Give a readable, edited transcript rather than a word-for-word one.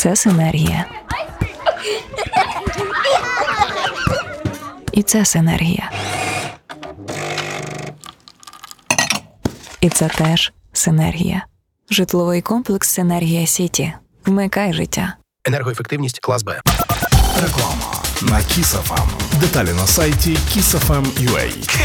Це синергія. І це синергія. І це теж синергія. Житловий комплекс «Синергія Сіті». Вмикай життя. Енергоефективність клас Б. Реклама на Kiss FM. Деталі на сайті kissfm.ua.